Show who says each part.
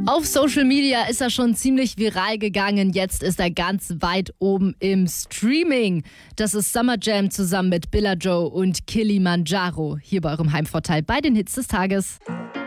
Speaker 1: Auf Social Media ist er schon ziemlich viral gegangen. Jetzt ist er ganz weit oben im Streaming. Das ist Summer Jam zusammen mit Billa Joe und Kilimanjaro. Hier bei eurem Heimvorteil bei den Hits des Tages.